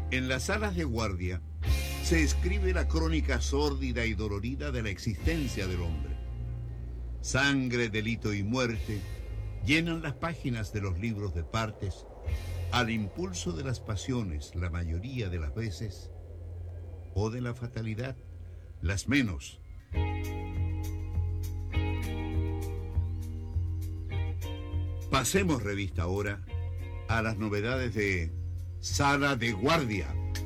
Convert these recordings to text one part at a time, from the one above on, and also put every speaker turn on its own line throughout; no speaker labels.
En las salas de guardia se escribe la crónica sórdida y dolorida de la existencia del hombre. Sangre, delito y muerte llenan las páginas de los libros de partes al impulso de las pasiones la mayoría de las veces, o de la fatalidad las menos. Pasemos revista ahora a las novedades de Sala de Guardia.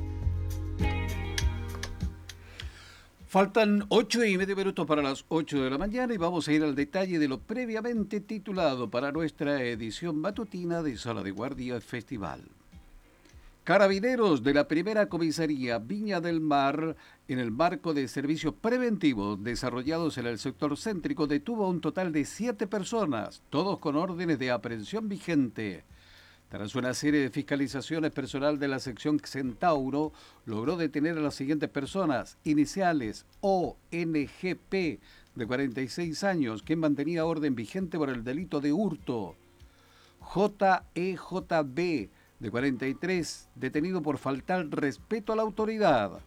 Faltan 8:30 para las 8 de la mañana y vamos a ir al detalle de lo previamente titulado para nuestra edición matutina de Sala de Guardia Festival. Carabineros de la Primera Comisaría Viña del Mar, en el marco de servicios preventivos desarrollados en el sector céntrico, detuvo a un total de 7 personas, todos con órdenes de aprehensión vigente. Tras una serie de fiscalizaciones, personal de la sección Centauro logró detener a las siguientes personas: iniciales ONGP, de 46 años, quien mantenía orden vigente por el delito de hurto; JEJB, de 43, detenido por faltar respeto a la autoridad;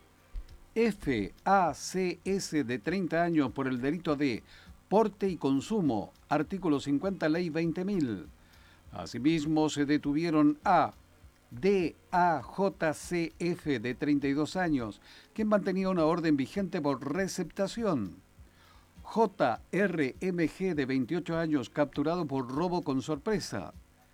FACS, de 30 años, por el delito de porte y consumo, artículo 50, ley 20.000. Asimismo, se detuvieron a DAJCF, de 32 años, quien mantenía una orden vigente por receptación; JRMG, de 28 años, capturado por robo con sorpresa;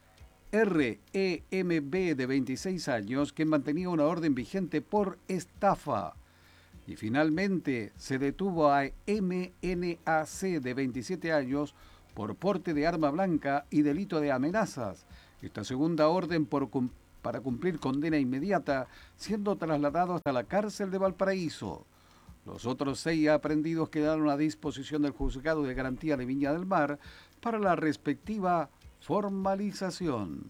REMB, de 26 años, quien mantenía una orden vigente por estafa. Y finalmente se detuvo a MNAC, de 27 años, por porte de arma blanca y delito de amenazas. Esta segunda orden para cumplir condena inmediata, siendo trasladado hasta la cárcel de Valparaíso. Los otros 6 aprehendidos quedaron a disposición del Juzgado de Garantía de Viña del Mar para la respectiva formalización.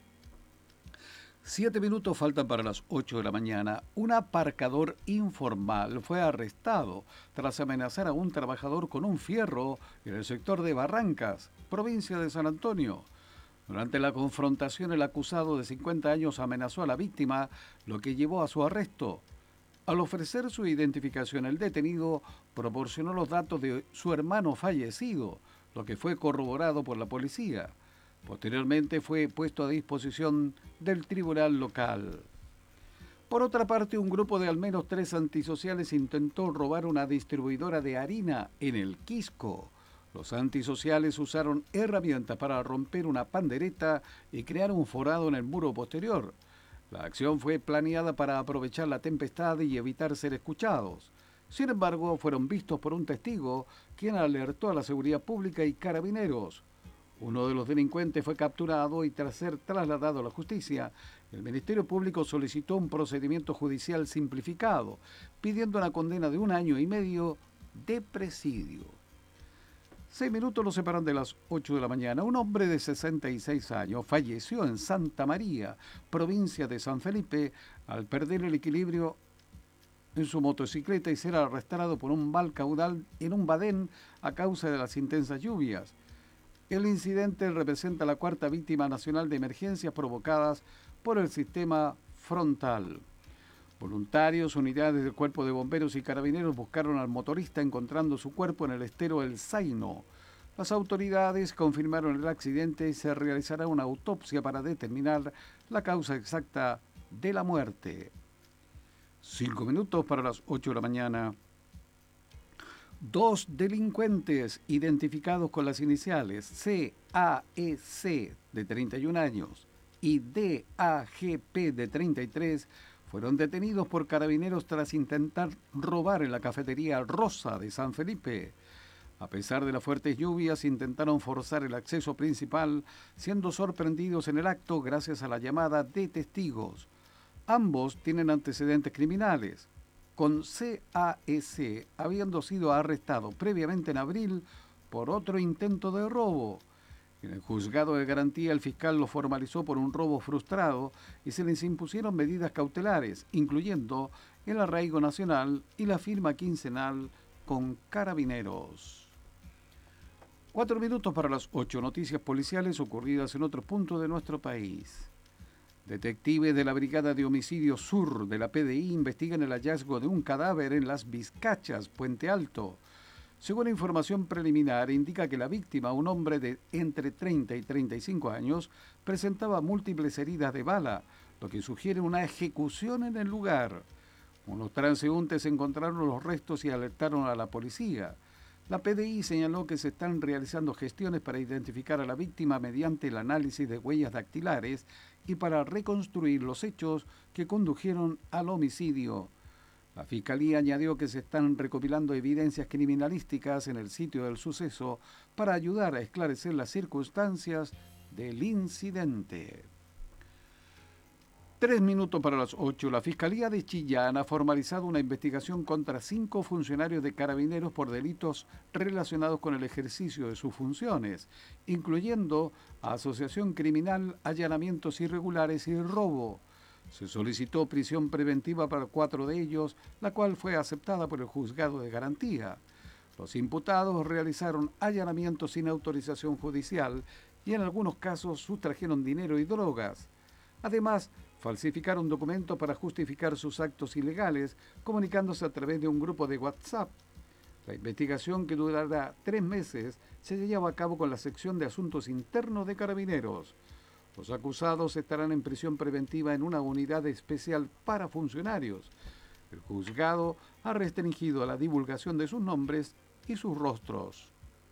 7 minutos faltan para las 8 de la mañana. Un aparcador informal fue arrestado tras amenazar a un trabajador con un fierro en el sector de Barrancas, provincia de San Antonio. Durante la confrontación, el acusado de 50 años amenazó a la víctima, lo que llevó a su arresto. Al ofrecer su identificación, el detenido proporcionó los datos de su hermano fallecido, lo que fue corroborado por la policía. Posteriormente fue puesto a disposición del tribunal local. Por otra parte, un grupo de al menos 3 antisociales intentó robar una distribuidora de harina en el Quisco. Los antisociales usaron herramientas para romper una pandereta y crear un forado en el muro posterior. La acción fue planeada para aprovechar la tempestad y evitar ser escuchados. Sin embargo, fueron vistos por un testigo, quien alertó a la seguridad pública y carabineros. Uno de los delincuentes fue capturado y, tras ser trasladado a la justicia, el Ministerio Público solicitó un procedimiento judicial simplificado, pidiendo una condena de 1 año y medio de presidio. 6 minutos nos separan de las 8 de la mañana. Un hombre de 66 años falleció en Santa María, provincia de San Felipe, al perder el equilibrio en su motocicleta y ser arrastrado por un mal caudal en un badén a causa de las intensas lluvias. El incidente representa la 4ª víctima nacional de emergencias provocadas por el sistema frontal. Voluntarios, unidades del Cuerpo de Bomberos y Carabineros buscaron al motorista, encontrando su cuerpo en el estero El Zaino. Las autoridades confirmaron el accidente y se realizará una autopsia para determinar la causa exacta de la muerte. 5 minutos para las 8 de la mañana. 2 delincuentes identificados con las iniciales CAEC, de 31 años, y DAGP, de 33, fueron detenidos por carabineros tras intentar robar en la cafetería Rosa de San Felipe. A pesar de las fuertes lluvias, intentaron forzar el acceso principal, siendo sorprendidos en el acto gracias a la llamada de testigos. Ambos tienen antecedentes criminales, con CAEC habiendo sido arrestado previamente en abril por otro intento de robo. En el juzgado de garantía, el fiscal lo formalizó por un robo frustrado y se les impusieron medidas cautelares, incluyendo el arraigo nacional y la firma quincenal con carabineros. 4 minutos para las 8. Noticias policiales ocurridas en otros puntos de nuestro país. Detectives de la Brigada de Homicidio Sur de la PDI investigan el hallazgo de un cadáver en Las Vizcachas, Puente Alto. Según información preliminar, indica que la víctima, un hombre de entre 30 y 35 años, presentaba múltiples heridas de bala, lo que sugiere una ejecución en el lugar. Unos transeúntes encontraron los restos y alertaron a la policía. La PDI señaló que se están realizando gestiones para identificar a la víctima mediante el análisis de huellas dactilares y para reconstruir los hechos que condujeron al homicidio. La Fiscalía añadió que se están recopilando evidencias criminalísticas en el sitio del suceso para ayudar a esclarecer las circunstancias del incidente. 3 minutos para las 8. La Fiscalía de Chillán ha formalizado una investigación contra 5 funcionarios de Carabineros por delitos relacionados con el ejercicio de sus funciones, incluyendo asociación criminal, allanamientos irregulares y robo. Se solicitó prisión preventiva para 4 de ellos, la cual fue aceptada por el Juzgado de Garantía. Los imputados realizaron allanamientos sin autorización judicial y en algunos casos sustrajeron dinero y drogas. Además, falsificaron documentos para justificar sus actos ilegales, comunicándose a través de un grupo de WhatsApp. La investigación, que durará 3 meses, se lleva a cabo con la sección de Asuntos Internos de Carabineros. Los acusados estarán en prisión preventiva en una unidad especial para funcionarios. El juzgado ha restringido la divulgación de sus nombres y sus rostros.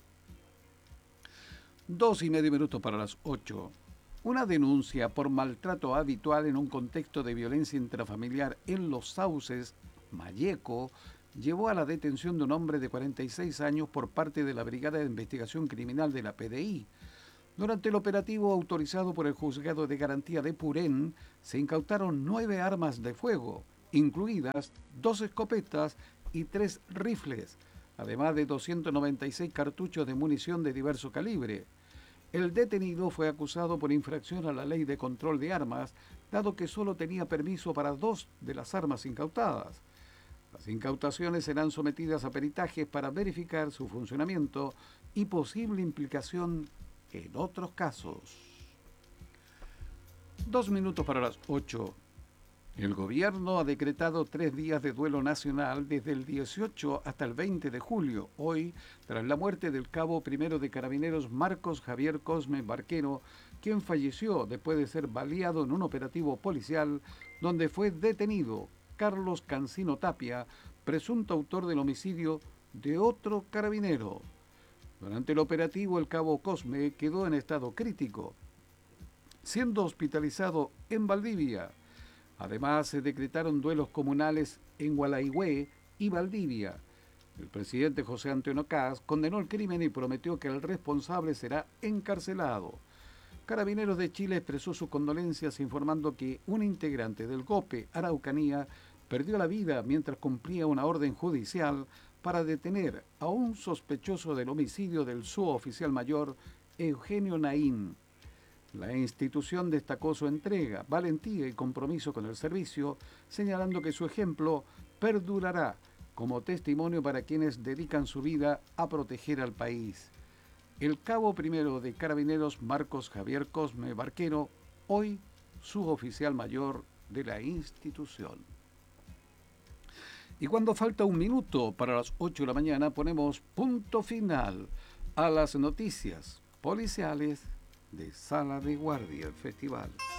2:30 minutos para las 8. Una denuncia por maltrato habitual en un contexto de violencia intrafamiliar en Los Sauces, Malleco, llevó a la detención de un hombre de 46 años por parte de la Brigada de Investigación Criminal de la PDI. Durante el operativo autorizado por el Juzgado de Garantía de Purén, se incautaron 9 armas de fuego, incluidas 2 escopetas y 3 rifles, además de 296 cartuchos de munición de diverso calibre. El detenido fue acusado por infracción a la Ley de Control de Armas, dado que solo tenía permiso para 2 de las armas incautadas. Las incautaciones serán sometidas a peritajes para verificar su funcionamiento y posible implicación en otros casos. 2 minutos para las 8. El gobierno ha decretado 3 días de duelo nacional desde el 18 hasta el 20 de julio, hoy, tras la muerte del cabo primero de Carabineros Marcos Javier Cosme Barquero, quien falleció después de ser baleado en un operativo policial donde fue detenido Carlos Cancino Tapia, presunto autor del homicidio de otro carabinero. Durante el operativo, el cabo Cosme quedó en estado crítico, siendo hospitalizado en Valdivia. Además, se decretaron duelos comunales en Gualaihue y Valdivia. El presidente José Antonio Kast condenó el crimen y prometió que el responsable será encarcelado. Carabineros de Chile expresó sus condolencias informando que un integrante del GOPE Araucanía perdió la vida mientras cumplía una orden judicial para detener a un sospechoso del homicidio del suboficial mayor Eugenio Naín. La institución destacó su entrega, valentía y compromiso con el servicio, señalando que su ejemplo perdurará como testimonio para quienes dedican su vida a proteger al país. El cabo primero de Carabineros Marcos Javier Cosme Barquero, hoy suboficial mayor de la institución. Y cuando falta 1 minuto para las 8 de la mañana, ponemos punto final a las noticias policiales de Sala de Guardia, el festival.